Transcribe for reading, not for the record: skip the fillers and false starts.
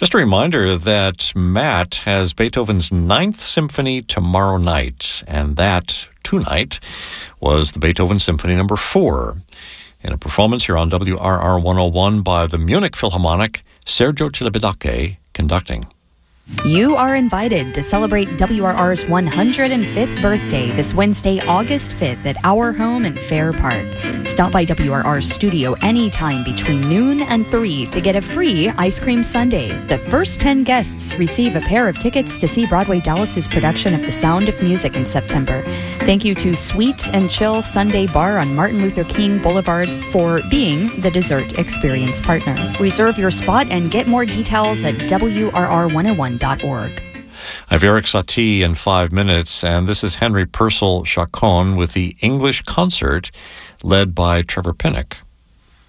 Just a reminder that Matt has Beethoven's Ninth Symphony tomorrow night, and that tonight was the Beethoven Symphony No. 4. In a performance here on WRR 101 by the Munich Philharmonic, Sergio Celibidache conducting. You are invited to celebrate WRR's 105th birthday this Wednesday, August 5th at our home in Fair Park. Stop by WRR's studio anytime between noon and 3 to get a free ice cream sundae. The first 10 guests receive a pair of tickets to see Broadway Dallas's production of The Sound of Music in September. Thank you to Sweet and Chill Sunday Bar on Martin Luther King Boulevard for being the dessert experience partner. Reserve your spot and get more details at WRR101.org. I have Eric Satie in 5 minutes, and this is Henry Purcell Chacon with the English Concert led by Trevor Pinnock.